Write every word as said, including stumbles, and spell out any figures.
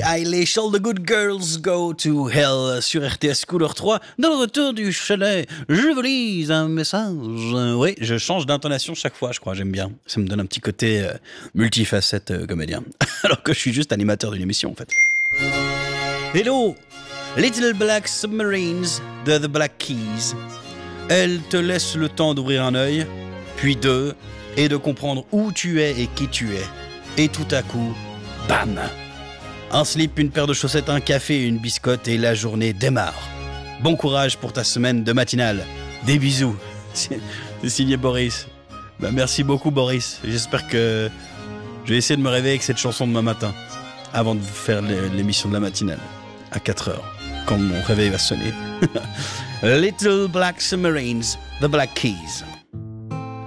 Eilish, All the Good Girls Go to Hell sur R T S Couleur trois. Dans le retour du chalet, je vous lise un message. Oui, je change d'intonation chaque fois, je crois, j'aime bien. Ça me donne un petit côté euh, multifacette euh, comédien. Alors que je suis juste animateur d'une émission, en fait. Hello, Little Black Submarines de The Black Keys. Elle te laisse le temps d'ouvrir un œil, puis deux, et de comprendre où tu es et qui tu es. Et tout à coup, bam! Un slip, une paire de chaussettes, un café et une biscotte et la journée démarre. Bon courage pour ta semaine de matinale. Des bisous. C'est signé Boris. Bah, merci beaucoup Boris. J'espère que je vais essayer de me réveiller avec cette chanson demain matin, avant de faire l'émission de la matinale, à quatre heures, quand mon réveil va sonner. Little Black Submarines, The Black Keys.